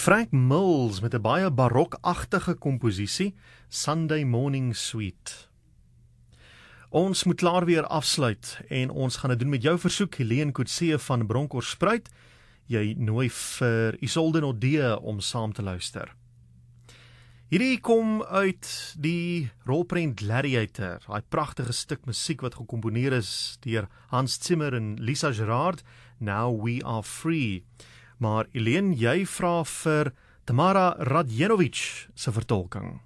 Frank Mills met 'n baie barokagtige komposisie, Sunday Morning Suite. Ons moet klaar weer afsluit en ons gaan dit doen met jou versoek, Helene Coetzee van Bronkhorstspruit. Jy nooi vir Isolde Nodee om saam te luister. Hierdie kom uit die rolprent Gladiator, daai pragtige stuk musiek wat gekomponeer is deur Hans Zimmer en Lisa Gerrard, Now We Are Free. Maar Helene, jy vra vir Tamara Radjenovic se vertolking.